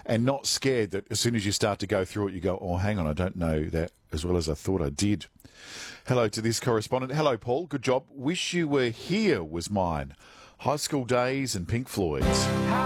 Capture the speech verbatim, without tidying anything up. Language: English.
and not scared that as soon as you start to go through it, you go, oh, hang on, I don't know that as well as I thought I did. Hello to this correspondent. Hello, Paul. Good job. Wish You Were Here was mine. High school days and Pink Floyd's.